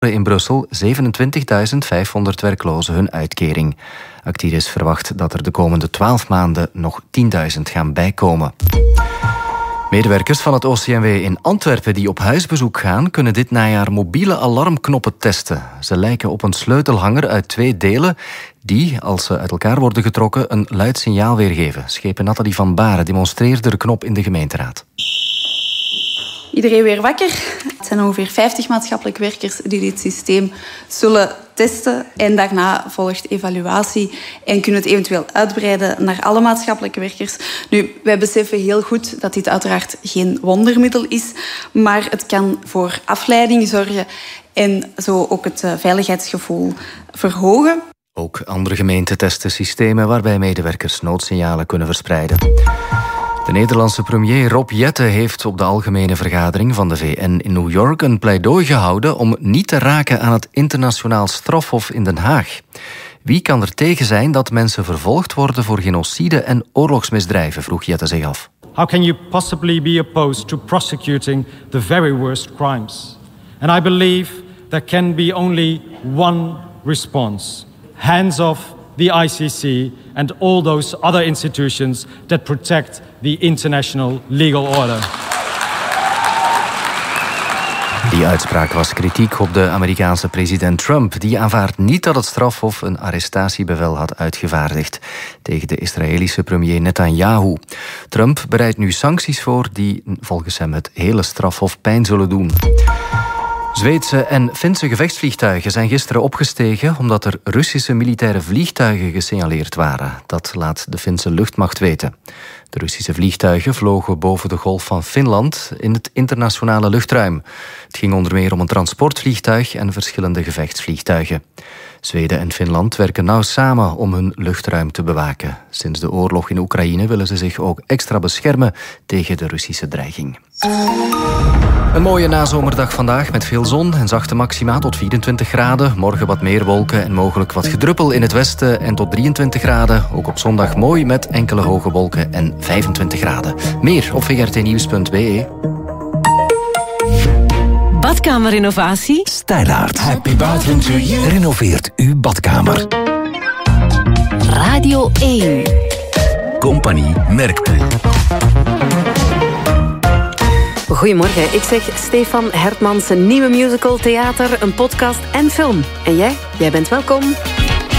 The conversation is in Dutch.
in Brussel 27.500 werklozen hun uitkering. Actiris verwacht dat er de komende 12 maanden nog 10.000 gaan bijkomen. Medewerkers van het OCMW in Antwerpen die op huisbezoek gaan, kunnen dit najaar mobiele alarmknoppen testen. Ze lijken op een sleutelhanger uit 2 delen die, als ze uit elkaar worden getrokken, een luid signaal weergeven. Schepen Nathalie van Baren demonstreerde de knop in de gemeenteraad. Iedereen weer wakker. Het zijn ongeveer 50 maatschappelijk werkers die dit systeem zullen testen. En daarna volgt evaluatie en kunnen het eventueel uitbreiden naar alle maatschappelijke werkers. Nu, wij beseffen heel goed dat dit uiteraard geen wondermiddel is, maar het kan voor afleiding zorgen en zo ook het veiligheidsgevoel verhogen. Ook andere gemeenten testen systemen waarbij medewerkers noodsignalen kunnen verspreiden. De Nederlandse premier Rob Jetten heeft op de algemene vergadering van de VN in New York een pleidooi gehouden om niet te raken aan het internationaal strafhof in Den Haag. Wie kan er tegen zijn dat mensen vervolgd worden voor genocide en oorlogsmisdrijven, vroeg Jetten zich af. How can you possibly be opposed to prosecuting the very worst crimes? And I believe there can be only one response. Hands off the ICC and all those other institutions that protect the international legal order. Die uitspraak was kritiek op de Amerikaanse president Trump. Die aanvaardt niet dat het strafhof een arrestatiebevel had uitgevaardigd tegen de Israëlische premier Netanyahu. Trump bereidt nu sancties voor die volgens hem het hele strafhof pijn zullen doen. Zweedse en Finse gevechtsvliegtuigen zijn gisteren opgestegen omdat er Russische militaire vliegtuigen gesignaleerd waren. Dat laat de Finse luchtmacht weten. De Russische vliegtuigen vlogen boven de golf van Finland in het internationale luchtruim. Het ging onder meer om een transportvliegtuig en verschillende gevechtsvliegtuigen. Zweden en Finland werken nauw samen om hun luchtruim te bewaken. Sinds de oorlog in Oekraïne willen ze zich ook extra beschermen tegen de Russische dreiging. Een mooie nazomerdag vandaag met veel zon en zachte maxima tot 24 graden. Morgen wat meer wolken en mogelijk wat gedruppel in het westen en tot 23 graden. Ook op zondag mooi met enkele hoge wolken en 25 graden. Meer op vrtnieuws.be. Badkamerinnovatie? Stijlaert. Happy bathroom to you. Renoveert uw badkamer. Radio 1. Compagnie Merkpoel. Goedemorgen, ik zeg Stefan Hertmans, een nieuwe musical, theater, een podcast en film. En jij? Jij bent welkom.